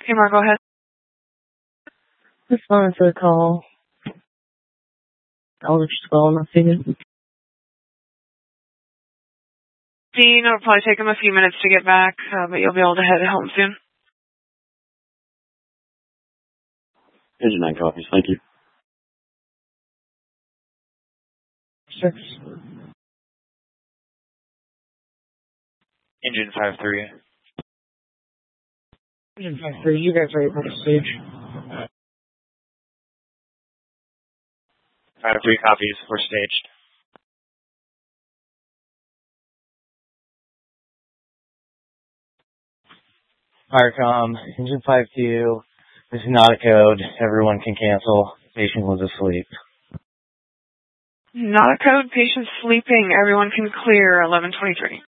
Okay, Mark, go ahead. Responding to the call. Aldrich 12, I'm feeling. Dean, it'll probably take him a few minutes to get back, but you'll be able to head home soon. Engine 9 copies, thank you. 6. Engine 5-3. Engine 5-3, you guys are able to stage. 5-3 copies, we're staged. Firecom, Engine 5-2, this is not a code, everyone can cancel, patient was asleep. Not a code, patient sleeping, everyone can clear 1123.